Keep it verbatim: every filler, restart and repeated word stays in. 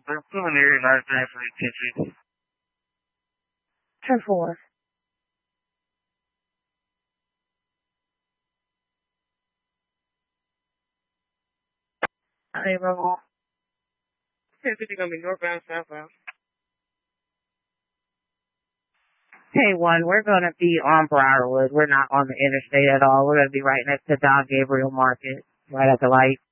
I'm preliminary nine for attention. ten four. Hey, Robo. ten fifty gonna be northbound, southbound. Hey, one, we're going to be on Briarwood. We're not on the interstate at all. We're going to be right next to Don Gabriel Market, right at the light.